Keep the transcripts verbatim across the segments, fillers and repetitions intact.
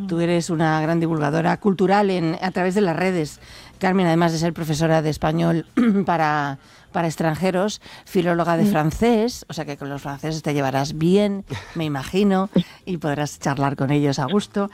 Tú eres una gran divulgadora cultural en, a través de las redes. Carmen, además de ser profesora de español para, para extranjeros, filóloga de francés, o sea que con los franceses te llevarás bien, me imagino, y podrás charlar con ellos a gusto.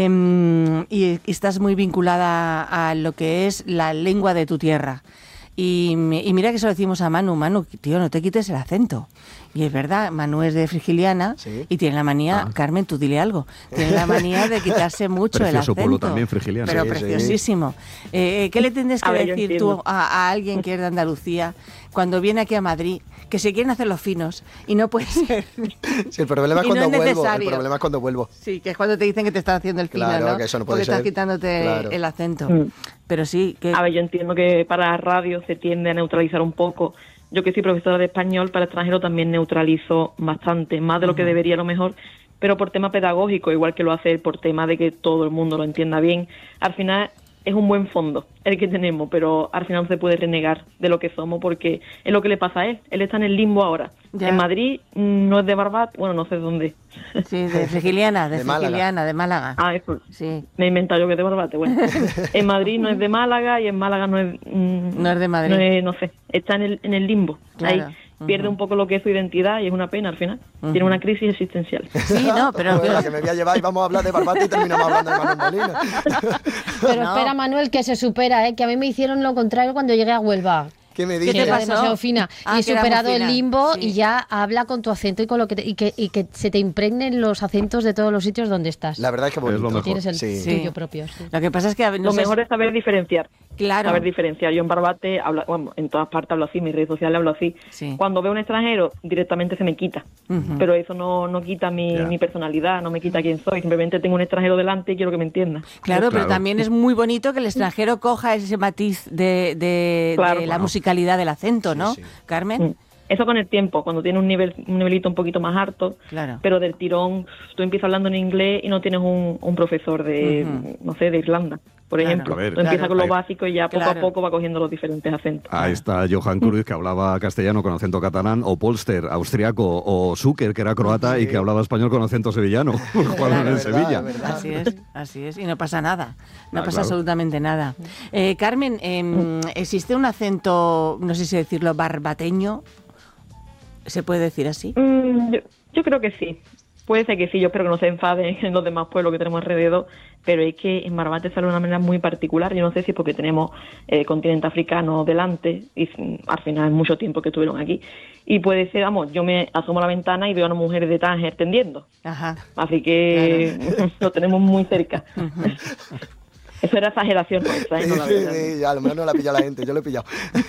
Eh, y, y estás muy vinculada a lo que es la lengua de tu tierra. Y, y mira que se lo decimos a Manu, Manu, tío, no te quites el acento. Y es verdad, Manu es de Frigiliana, ¿sí? Y tiene la manía, ah. Carmen, tú dile algo, tiene la manía de quitarse mucho el acento. Pueblo también, Frigiliana. Pero sí, preciosísimo. Sí. Eh, ¿Qué le tienes que a ver, decir tú a, a alguien que es de Andalucía cuando viene aquí a Madrid, que se quieren hacer los finos y no puede ser? Sí, el problema es cuando no es vuelvo. El problema es cuando vuelvo. Sí, que es cuando te dicen que te están haciendo el fino, claro, ¿no? Que eso no puede Porque ser. estás quitándote claro. el acento. Mm. Pero sí que... A ver, yo entiendo que para radio se tiende a neutralizar un poco. Yo que soy profesora de español, para extranjero también neutralizo bastante, más de lo que debería a lo mejor, pero por tema pedagógico, igual que lo hace él, por tema de que todo el mundo lo entienda bien. Al final es un buen fondo el que tenemos, pero al final no se puede renegar de lo que somos porque es lo que le pasa a él. Él está en el limbo ahora. Ya. En Madrid no es de Barbate, bueno, no sé dónde. Sí, de Frigiliana, de, de Frigiliana, de Málaga. Ah, eso. Sí. Me he inventado yo que es de Barbate, bueno. En Madrid no es de Málaga y en Málaga no es... Mmm, no es de Madrid. No, es, no sé, está en el, en el limbo. Claro. Ahí. Pierde uh-huh. un poco lo que es su identidad y es una pena al final. Uh-huh. Tiene una crisis existencial. Sí, no, pero... Bueno, la que me voy a llevar y vamos a hablar de Barbate y terminamos hablando de Manuel Molina. Pero no. Espera, Manuel, que se supera, ¿eh? Que a mí me hicieron lo contrario cuando llegué a Huelva. ¿Qué me dices? Que era demasiado fina. Ah, y he superado el limbo sí. y ya habla con tu acento y con lo que te, y que y que se te impregnen los acentos de todos los sitios donde estás. La verdad es que bonito. Es lo mejor. Tienes el sí. tuyo sí. propio. Sí. Lo que pasa es que no lo sé mejor si... es saber diferenciar. Claro. Saber diferenciar. Yo en Barbate, hablo, bueno, en todas partes hablo así, mis redes sociales hablo así. Sí. Cuando veo un extranjero, directamente se me quita. Uh-huh. Pero eso no, no quita mi, yeah. mi personalidad, no me quita quién soy. Simplemente tengo un extranjero delante y quiero que me entienda. Claro, claro. pero también es muy bonito que el extranjero coja ese matiz de, de, claro, de la claro. musicalidad del acento, ¿no, sí, sí. Carmen? Mm. Eso con el tiempo, cuando tienes un nivel un nivelito un poquito más alto, claro. pero del tirón tú empiezas hablando en inglés y no tienes un, un profesor de, uh-huh. no sé, de Irlanda, por claro. ejemplo. Ver, tú empiezas claro. con lo Ahí. básico y ya poco claro. a poco va cogiendo los diferentes acentos. Ahí está Johan Cruyff, que hablaba castellano con acento catalán, o Polster, austriaco, o Zucker, que era croata sí. y que hablaba español con acento sevillano, jugando claro, en verdad, Sevilla. Verdad. Así es, así es, y no pasa nada, no ah, pasa claro. absolutamente nada. Eh, Carmen, eh, ¿existe un acento, no sé si decirlo, barbateño? ¿Se puede decir así? Mm, yo, yo creo que sí. Puede ser que sí, yo espero que no se enfaden en los demás pueblos que tenemos alrededor, pero es que en Barbate sale de una manera muy particular. Yo no sé si es porque tenemos el eh, continente africano delante y al final es mucho tiempo que estuvieron aquí. Y puede ser, vamos, yo me asomo a la ventana y veo a una mujer de Tánger tendiendo. Ajá. Así que claro. lo tenemos muy cerca. Uh-huh. Eso era exageración nuestra, ¿eh? No la sí, sí, a lo mejor no la pilla la gente, yo lo he pillado.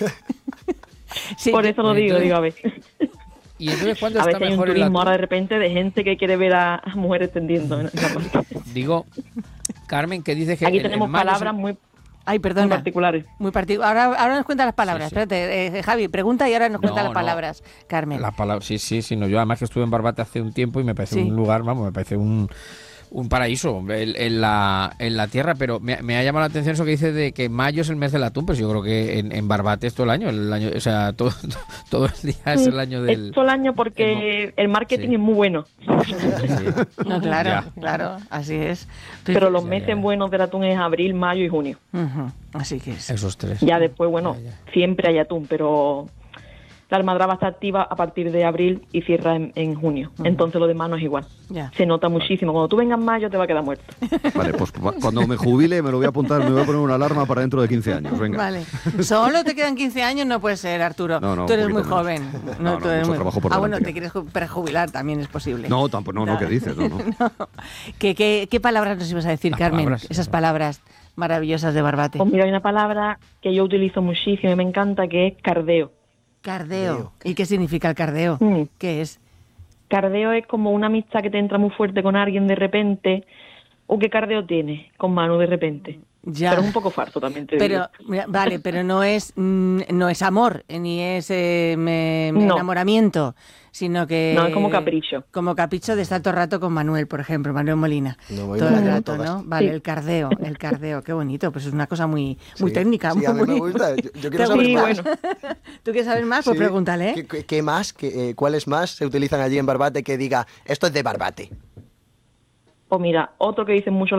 Sí, por eso lo digo, entonces, digo a veces. ¿Y entonces cuándo a está veces mejor hay un turismo el ahora de repente de gente que quiere ver a, a mujeres tendiendo en esa parte. Digo, Carmen, que dices que aquí el, tenemos el mayo palabras se... muy, Ay, perdona, muy particulares. Muy partic- ahora, ahora nos cuenta las palabras. Sí, sí. Espérate, eh, Javi, pregunta y ahora nos cuenta no, las no. palabras. Carmen. Las palabras, sí, sí, sí. No, yo además que estuve en Barbate hace un tiempo y me parece sí. un lugar, vamos, me parece un... un paraíso en, en, la, en la tierra, pero me, me ha llamado la atención eso que dice de que mayo es el mes del atún, pues yo creo que en, en Barbate es todo el año, el año, o sea, todo, todo el día es el año del... Es todo el año porque el, el marketing sí. es muy bueno. Sí. No, claro, ya. claro, así es. Pero los ya, meses ya. buenos del atún es abril, mayo y junio. Uh-huh. Así que es. Esos tres. Ya después, bueno, ya, ya. siempre hay atún, pero... La almadraba está activa a partir de abril y cierra en, en junio. Uh-huh. Entonces lo demás no es igual. Ya. Se nota muchísimo. Cuando tú vengas en mayo te va a quedar muerto. Vale, pues cuando me jubile me lo voy a apuntar, me voy a poner una alarma para dentro de quince años. Venga. Vale. Solo te quedan quince años, no puede ser, Arturo. No, no, tú eres muy menos. joven. No, no, tú eres mucho muy... trabajo por Ah, bueno, delante. te quieres prejubilar, también es posible. No, tampoco, no, no, ¿qué dices? No, no. no. ¿Qué, qué, ¿Qué palabras nos ibas a decir, Las Carmen? palabras, Esas no. palabras maravillosas de Barbate. Pues mira, hay una palabra que yo utilizo muchísimo y me encanta, que es cardeo. Cardeo. ¿Y qué significa el cardeo? Mm. ¿Qué es? Cardeo es como una amistad que te entra muy fuerte con alguien de repente. ¿O qué cardeo tienes con Manu de repente? Ya. Pero es un poco farto también te pero, digo. mira, vale, pero no es mm, no es amor, ni es eh, me, me No. enamoramiento, sino que... No, es como capricho. Como capricho de estar todo el rato con Manuel, por ejemplo, Manuel Molina. No, voy todo el bailando rato, todas. ¿no? Vale, Sí. el cardeo, el cardeo, qué bonito, pues es una cosa muy muy Sí. técnica. Sí, muy, a mí me muy- gusta. Yo, yo quiero Te saber gusta. más. Sí, bueno. ¿Tú quieres saber más? Pues Sí. pregúntale, ¿eh? ¿Qué, qué, qué más? ¿Qué, eh, ¿Cuáles más se utilizan allí en Barbate que diga, esto es de Barbate? O mira, otro que dicen mucho